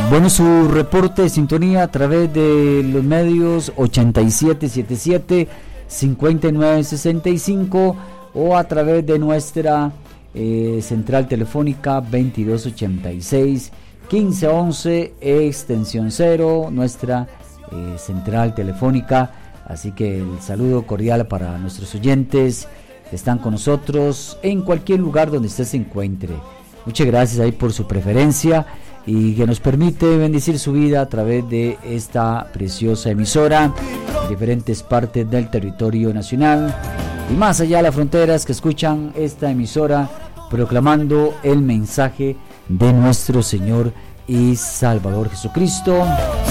Bueno, su reporte de sintonía a través de los medios 8777-5965 o a través de nuestra central telefónica 2286-1511 extensión 0, nuestra central telefónica. Así que el saludo cordial para nuestros oyentes que están con nosotros en cualquier lugar donde usted se encuentre. Muchas gracias ahí por su preferencia y que nos permite bendecir su vida a través de esta preciosa emisora en diferentes partes del territorio nacional y más allá de las fronteras, que escuchan esta emisora proclamando el mensaje de nuestro Señor y Salvador Jesucristo.